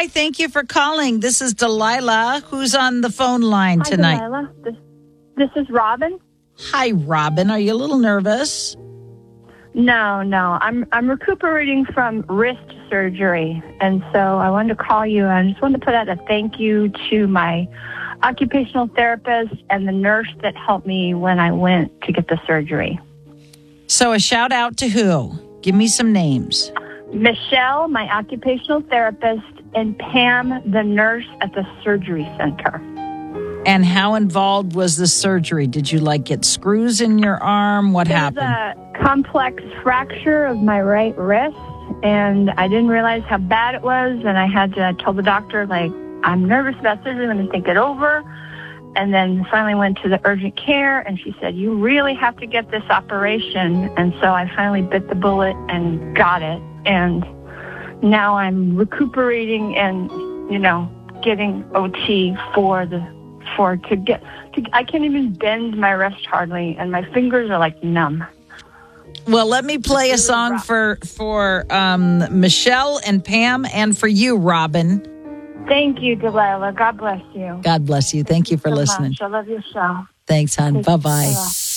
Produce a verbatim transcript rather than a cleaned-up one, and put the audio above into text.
Hi, thank you for calling. This is Delilah, who's on the phone line Hi, tonight. Delilah. This, this is Robin. Hi, Robin. Are you a little nervous? No, no. I'm I'm recuperating from wrist surgery, and so I wanted to call you. I just wanted to put out a thank you to my occupational therapist and the nurse that helped me when I went to get the surgery. So a shout out to who? Give me some names. Michelle, my occupational therapist, and Pam, the nurse at the surgery center. And how involved was the surgery? Did you like get screws in your arm? What It happened? was a complex fracture of my right wrist, and I didn't realize how bad it was, and I had to I told the doctor, like, I'm nervous about surgery, I'm going to think it over. And then finally went to the urgent care, and she said, you really have to get this operation. And so I finally bit the bullet and got it. And now I'm recuperating and, you know, getting O T for the, for, to get, to, I can't even bend my wrist hardly, and my fingers are like numb. Well, let me play a song for, for um, Michelle and Pam and for you, Robin. Thank you, Delilah. God bless you. God bless you. Thank you for so listening. Much. I love your show. Thanks, hon. Bye-bye. Care.